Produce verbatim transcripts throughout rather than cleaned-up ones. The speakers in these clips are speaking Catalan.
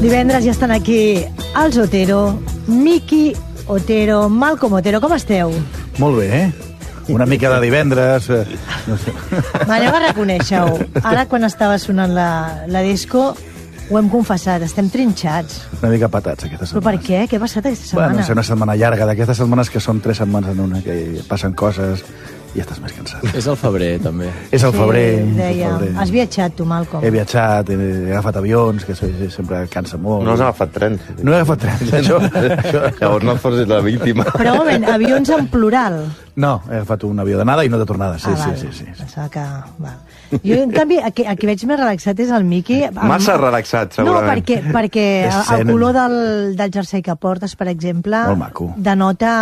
Divendres ja estan aquí els Otero, Miki Otero, Malcom Otero. Com esteu? Molt bé, eh? Una mica de divendres... Eh, no sé. M'aneu a reconèixer-ho. Ara, quan estava sonant la, la disco, ho hem confessat, estem trinxats. Una mica patats, aquesta setmana. Però per què? Què ha passat aquesta setmana? Bueno, és una setmana llarga, d'aquestes setmanes que són tres setmanes en una, que passen coses i estàs més cansat. És el febrer, també. És el febrer. Sí, deia. El febrer. Has viatjat, tu, Malcom? He viatjat, he, he agafat avions, que sempre cansa molt. No has agafat trens. No he agafat trens, això. això. Llavors no fos la víctima. Però, un moment, avions en plural. No, he agafat un avió d'anada i no de tornada. Sí, ah, sí, val. sí, sí, sí. Pensava que... Val. Jo, en canvi, a qui, a qui veig més relaxat és el Miki. Massa relaxat, segurament. No, perquè, perquè el color del, del jersei que portes, per exemple, molt maco. Denota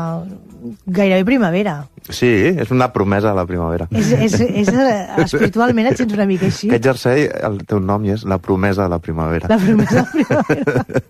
gairebé primavera. Sí, és una promesa de la primavera. És, és, és, espiritualment et sents una mica així. Aquest jersei, el teu nom és la promesa de la primavera. La promesa de la primavera.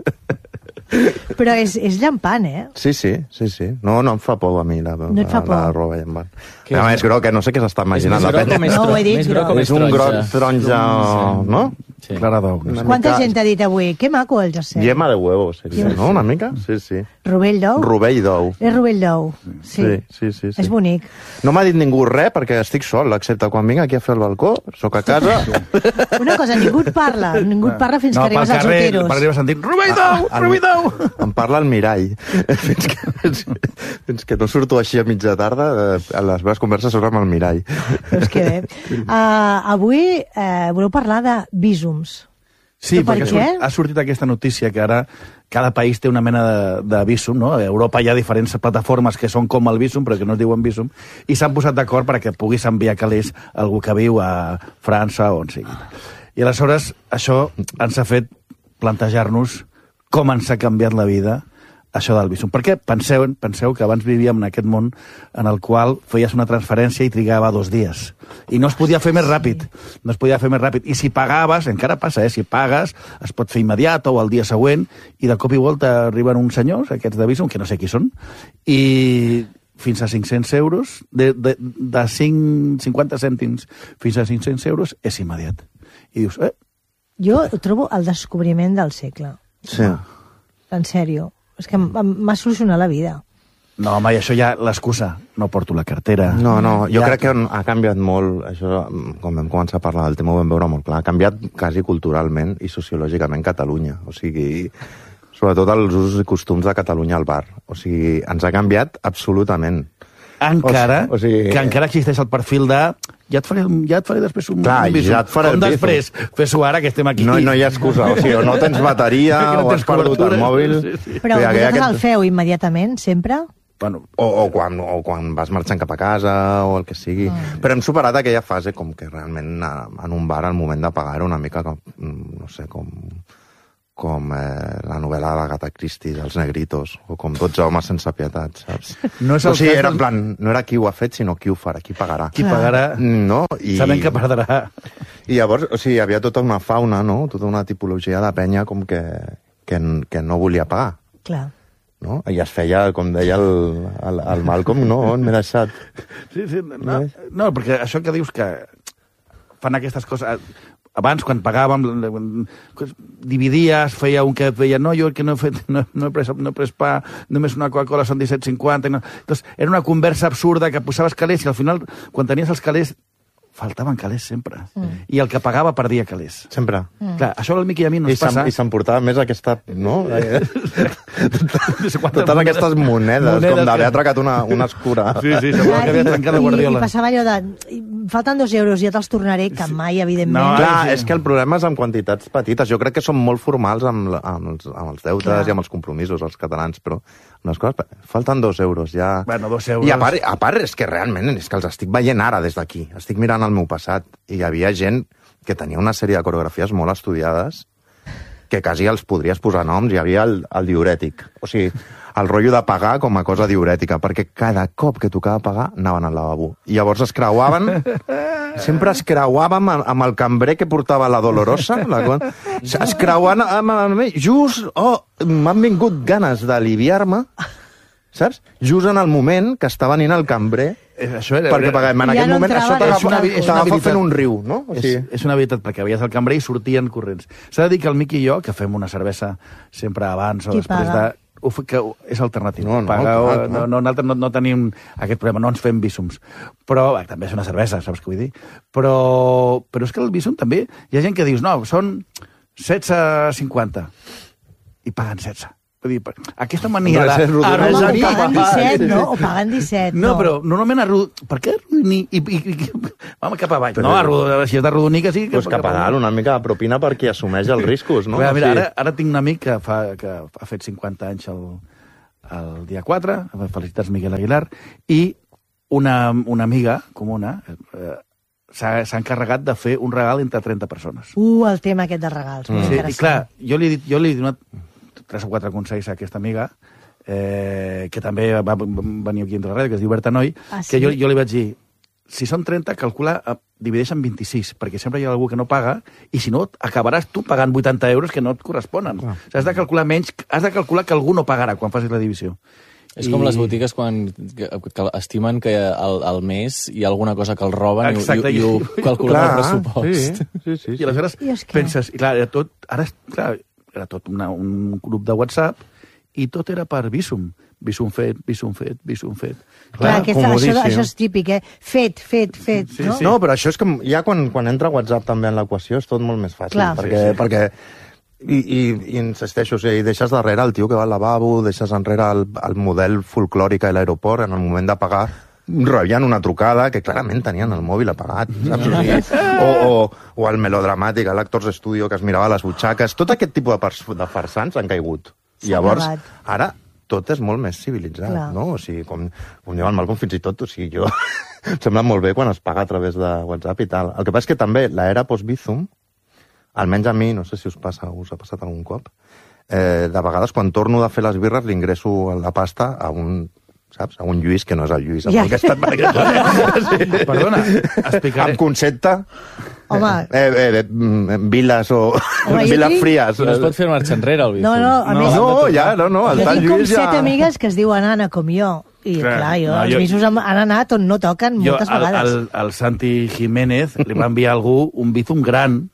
Però és, és llampant, eh? Sí, sí, sí, sí. No, no em fa por a mi la, no et fa por. la roba llampant. A més groc, que no sé què s'està imaginant. És més groc o més, no, ho he dit, més groc o més és un groc taronja, no? Sí. Clara d'ou. Quanta gent t'ha dit avui? Que maco el jersei. Yema de huevo, seria, no? Una mica? Sí, sí. Rovell d'ou? Rovell d'ou. És rovell d'ou. Sí. Sí, sí, sí, sí. És bonic. No m'ha dit ningú res perquè estic sol, excepte quan vinc aquí a fer el balcó, sóc a casa. Una cosa, ningú et parla, ningú et parla fins no, que arribes als Oteros. No, per arribar sentint rovell d'ou, rovell d'ou. Em parla el mirall. fins, que, fins que no surto així a mitja tarda, a les meves converses són amb el mirall. Doncs que bé. Uh, avui uh, voleu parlar de vísums. Sí, per perquè què? ha sortit aquesta notícia que ara cada país té una mena de, de vísum, no? A Europa hi ha diferents plataformes que són com el vísum, però que no es diuen vísum, i s'han posat d'acord perquè puguis enviar calés a algú que viu a França o on sigui. I aleshores això ens ha fet plantejar-nos com ens ha canviat la vida això del vísum. Perquè penseu, penseu que abans vivíem en aquest món en el qual feies una transferència i trigava dos dies. I no es podia fer més ràpid. No es podia fer més ràpid. I si pagaves, encara passa, eh? Si pagues, es pot fer immediat o el dia següent, i de cop i volta arriben uns senyors, aquests de vísum, que no sé qui són, i fins a cinc-cents euros, de, de, de cinc, cinquanta cèntims fins a cinc-cents euros, és immediat. I dius, eh? Jo trobo el descobriment del segle. Sí. En sèrio. És que m'ha solucionat la vida. No, home, i això ja l'excusa. No porto la cartera. No, no, jo ja... crec que ha canviat molt, això, quan vam començar a parlar del tema ho vam veure molt clar, ha canviat quasi culturalment i sociològicament Catalunya. O sigui, sobretot els usos i costums de Catalunya al bar. O sigui, ens ha canviat absolutament. Encara, o sigui, que encara existeix el perfil de ja et faré, ja et faré després un, clar, un ja et faré com després, fes-ho ara que estem aquí. No, no hi ha excusa, o sigui, o no tens bateria no o has perdut el mòbil. Sí, sí. Però sí, vosaltres aquest... el feu immediatament, sempre? Bueno, o, o, quan, o quan vas marxant cap a casa o el que sigui. Mm. Però hem superat aquella fase com que realment en un bar al moment de pagar era una mica com, no sé, com... com eh, la novel·la de l'Agatha Christie, dels negritos, o com dotze homes sense pietat, saps? No és el o sigui, era del... en plan, no era qui ho ha fet, sinó qui ho farà, qui pagarà. Qui pagarà, no? I... sabent que perdrà. I llavors, o sigui, hi havia tota una fauna, no? Tota una tipologia de penya com que, que, que no volia pagar. Clar. No? I es feia, com deia el, el, el Malcom, no? On m'he deixat? Sí, sí, no, no, perquè això que dius que fan aquestes coses... Abans, quan pagàvem, dividies, feia un que feia no, jo que no he, fet, no, no he, pres, no he pres pa, només una Coca-Cola són disset cinquanta. No. Entonces, era una conversa absurda que posaves calés i al final, quan tenies els calés, faltaven calés sempre. Mm. I el que pagava perdia calés. Sempre. Mm. Clar, això al Miqui i a mi no I ens passa. I s'emportava més aquesta... No? Totes monedes. aquestes monedes, monedes com d'haver que... atracat una, una escura. Sí, sí, semblava que havia trencat la Guardiola. I, I passava allò de... Falten dos euros, ja te'ls tornaré, que mai, evidentment. No, clar, és que el problema és amb quantitats petites. Jo crec que són molt formals amb, amb, els, amb els deutes clar. I amb els compromisos, els catalans, però unes coses... Falten dos euros, ja... Bueno, dos euros... I a part, a part és que realment és que els estic veient ara des d'aquí. Estic mirant el meu passat i hi havia gent que tenia una sèrie de coreografies molt estudiades que quasi els podries posar noms. Hi havia el, el diurètic. O sigui, el rotllo de pagar com a cosa diurètica, perquè cada cop que tocava pagar anaven al lavabo. I llavors es creuaven, sempre es creuàvem amb el cambrer que portava la Dolorosa, la, es creuaven amb, amb mi, just, oh, m'han vingut ganes d'aliviar-me, saps? Just en el moment que està venint el cambrer Això era... Perquè paguem. En Ja aquell no moment això entraven t'agafa els calculs. t'agafa fent un riu, no? O És, sigui, és una veritat, perquè veies el cambrer i sortien corrents. S'ha de dir que el Miqui i jo, que fem una cervesa sempre abans o Qui després paga? de... Uf, que és alternatiu. No, no, Paga, clar, clar. no, no, nosaltres no, no tenim aquest problema, no ens fem bísums. Però bé, també és una cervesa, saps què vull dir? Però, però és que el bísum també... Hi ha gent que dius, no, són setze cinquanta i paguen setze. Vull dir, aquesta mania de... Res és rodó. Home, o arrodonir- paguen disset, no? O paguen disset, No, no. però normalment arrodonir... Per què arrodonir? I, i, i, home, cap avall. Però- No, arrodonir, si has d'arrodonir, que sí... pues cap a dalt, una mica de propina per qui assumeix els riscos, no? Mira, O mira sigui, ara, ara tinc un amic que, fa, que ha fet cinquanta anys el, el dia quatre, felicitats Miguel Aguilar, i una, una amiga comuna eh, s'ha s'ha encarregat de fer un regal entre trenta persones. Uh, el tema aquest de regals. Mm. Sí, i clar, jo li, he dit- jo li he donat tres o quatre consells a aquesta amiga, eh, que també va venir aquí entre la ràdio, que es diu Berta Noi, Ah, sí? que jo, jo li vaig dir, si són trenta, calcula, eh, divideix en vint-i-sis, perquè sempre hi ha algú que no paga, i si no, acabaràs tu pagant vuitanta euros que no et corresponen. O sigui, has de calcular menys, has de calcular que algú no pagarà quan facis la divisió. És com les botigues quan que, que estimen que al, al mes hi ha alguna cosa que el roben i, Exacte. i, i ho calculen al pressupost. Sí, sí, sí. I aleshores I és que- penses, i clar, era tot, ara, clar, era tot una, un grup de WhatsApp i tot era per Bizum. Bizum fet, Bizum fet, Bizum fet. Clar, que això, comodíssim. això és típic, eh? Fet, fet, fet, Sí, no? sí. No, però això és que ja quan, quan entra WhatsApp també en l'equació és tot molt més fàcil. Clar. Perquè, Sí, sí. perquè i, i, i insisteixo, o sigui, deixes darrere el tio que va al lavabo, deixes enrere el, el model folclòric a l'aeroport, en el moment de pagar rebien una trucada que clarament tenien el mòbil apagat, saps? O, sigui, o, o, o el melodramàtic, l'Actors Studio, que es mirava les butxaques, tot aquest tipus de, pers de farsants han caigut. I S'ha llavors, acabat. ara tot és molt més civilitzat, Clar. no? O sigui, com, com diu el Malcolm, fins i tot, o sigui, jo... em sembla molt bé quan es paga a través de WhatsApp i tal. El que passa és que també l'era post-Bizum, almenys a mi, no sé si us passa, us ha passat algun cop, eh, de vegades quan torno de fer les birres li ingresso la pasta a un, saps? A un Lluís que no és el Lluís, amb Ja. el que he estat per aquest sí. Perdona, explicaré. Amb concepte, Home, eh, eh, eh, mm, viles o Home, jo viles tinc- fries. I no es pot fer marxa enrere, el Bizum. no, no, a No, més... No, ja, no, no, el Jo tal tinc com Lluís ja... set amigues que es diuen Anna, com jo. I, Clar, clar, jo, no, els jo- bisos han han anat on no toquen Jo, moltes al, vegades. al, al Santi Jiménez li va enviar algú un Bizum gran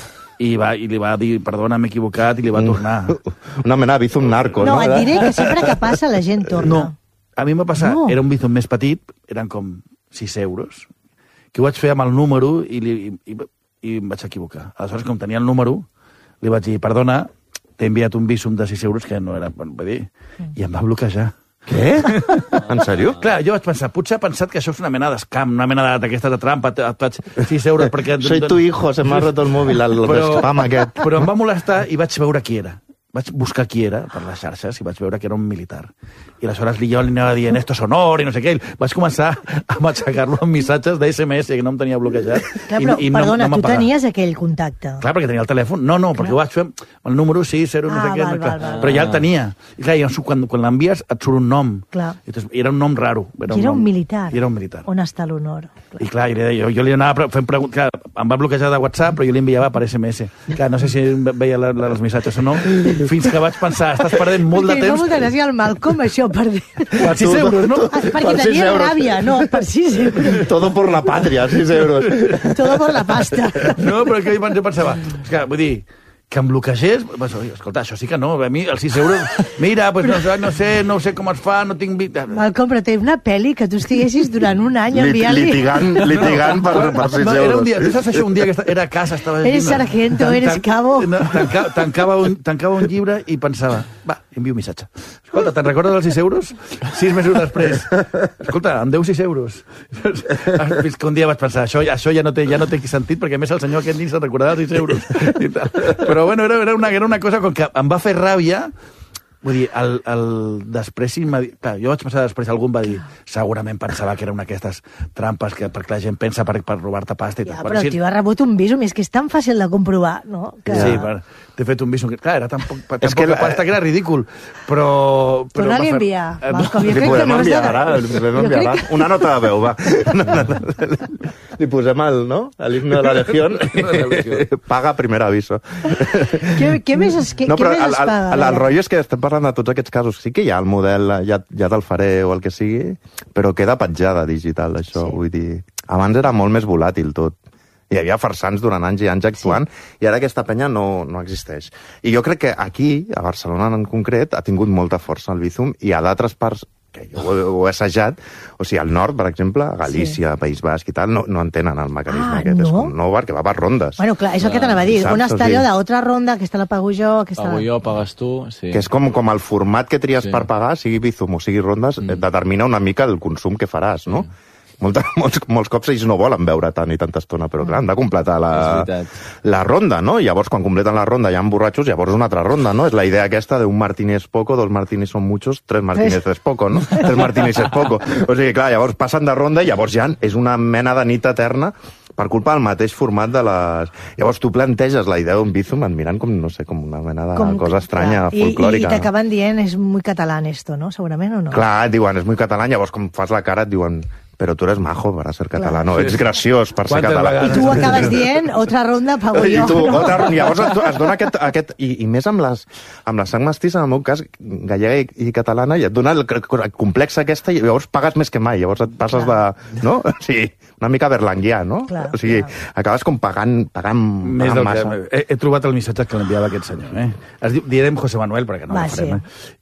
i, va, i li va dir, perdona, m'he equivocat, i li va tornar. Una mena de Bizum narco, No, no? et diré que sempre que passa la gent torna. No, a mi m'ha passat, No. era un Bizum més petit, eren com sis euros, que ho vaig fer amb el número i, li, i, i, i em vaig equivocar. Aleshores, com tenia el número, li vaig dir, perdona, t'he enviat un Bizum de sis euros que no era, bueno, vull dir, i em va bloquejar. Què? En sèrio? Clar, jo vaig pensar, potser ha pensat que això és una mena d'escam, una mena d'aquesta de trampa, et faig sis euros perquè... Soy tu hijo, se m'ha roto el mòbil, el spam aquest. Però em va molestar i vaig veure qui era. Vaig buscar qui era per les xarxes i vaig veure que era un militar. I aleshores li jo li anava dient esto es honor i no sé què. Vaig començar a matxacar-lo amb missatges de esse eme esse que no em tenia bloquejat. Clar, i, però, i no, perdona, no tu m'ha pagat. tenies aquell contacte. Clar, perquè tenia el telèfon. No, no, perquè ho vaig fer amb el número sis, zero, no Ah, sé què. val, clar. val, val. Però ja el tenia. I clar, llavors, quan, quan l'envies et surt un nom. Clar. I entonces, era un nom raro. I era nom, un militar. I era un militar. On està l'honor? I clar, jo, li deia, jo, jo li anava fent preguntes, clar, em va bloquejar de WhatsApp, però jo li enviava per esse eme esse. Clar, no sé si veia la, la, els missatges o no, fins que vaig pensar, estàs perdent molt de Perquè temps. fa molta gràcia al Malcolm, això, per dir... Per sis euros, no? Ah, perquè Per sis tenia euros. ràbia, no, per sis euros. Todo por la patria, sis euros. Todo por la pasta. No, però que jo pensava, és que, vull dir, que em bloquegés, pues, oi, escolta, això sí que no, a mi els sis euros, mira, pues, no, sé, no sé no sé com es fa, no tinc... vi- Malcolm, però té una pel·li que tu estiguessis durant un any Lit enviant-li... litigant, litigant per, per sis No, era un euros. dia, tu saps això, un dia que esta- era a casa, estava... Eres llegint- sargento, eres cabo. No, tanca, tancava, un, tancava un llibre i pensava, va, envio un missatge. Escolta, te'n recordes dels sis euros? Sis mesos després. Escolta, em deu sis euros. Fins que un dia vaig pensar, això, això ja, no té, ja no té sentit, perquè a més el senyor aquest ni se'n recordava els sis euros. I tal. Però bueno, era, era, una, era una cosa com que em va fer ràbia. Vull dir, el, el després... Clar, jo vaig pensar després, algú em va dir, segurament pensava que era una d'aquestes trampes que, perquè la gent pensa per, per robar-te pasta i Ja, tal. però el tio ha rebut un visum, és que és tan fàcil de comprovar, no? Que... Sí, per, t'he fet un visum. Clar, era tan, poc, tan És que poca la- pasta que era ridícul. Però... però Torna-li a va fer- enviar, Eh, Malcolm. Jo Li crec que podem no has enviar de... ara, li podem Jo enviar crec ara. Una nota de veu, va. Li posem el, no? L'himne de la Legión. Paga primer aviso. Què, què més es, què, No, què però més el, es el, paga? el, el rotllo és que estem parlant de tots aquests casos. Sí que hi ha el model, ja, ja te'l faré o el que sigui, però queda petjada digital, això. Sí. Vull dir, abans era molt més volàtil tot. Hi havia farsants durant anys i anys actuant, sí. I ara aquesta penya no, no existeix. I jo crec que aquí, a Barcelona en concret, ha tingut molta força el Bizum, i a d'altres parts, que jo ho, ho he assajat, o sigui, al nord, per exemple, a Galícia, sí. País Basc i tal, no, no entenen el mecanisme ah, aquest. No? És com, no, perquè va per rondes. Bueno, clar, és el que t'anava a dir. Una està allò d'altra ronda, aquesta la pago jo, aquesta... Pago jo, pagues tu, sí. Que és com, com el format que tries sí. per pagar, sigui Bizum o sigui rondes, mm. determina una mica el consum que faràs, no? Mm. Molta, molts, molts cops ells no volen veure tant i tanta estona, però clar, han de completar la, la ronda, no? I llavors, quan completen la ronda, hi ha borratxos, llavors una altra ronda, no? És la idea aquesta d'un Martínez poco, dos Martínez son muchos, tres Martínez es poco, no? Tres Martínez es poco. O sigui, clar, llavors passen de ronda i llavors ja és una mena de nit eterna per culpa del mateix format de les... Llavors tu planteges la idea d'un Bizum et miren com, no sé, com una mena de com, cosa estranya, clar, folclòrica. I, i t'acaben dient, és muy catalán esto, no? Segurament, o no? Clar, et diuen, és muy català, llavors com fas la cara et diuen... Però tu eres majo para ser català, no? Ets graciós per ser català. I tu acabes dient, otra ronda pago jo. I tu, otra ronda. Llavors es, es dona aquest... aquest i, I més amb, les, amb la sang mestissa, en el meu cas, gallega i, i catalana, i et dona el, el complex aquesta, i llavors pagues més que mai. Llavors et passes clar. de... No? O sigui, una mica berlanguià, no? Clar, o sigui, clar. Acabes com pagant, pagant, més pagant del massa. Que, he, he trobat el missatge que l'enviava aquest senyor. Eh? Es diu, direm José Manuel, perquè no Va, el farem. Sí. Eh?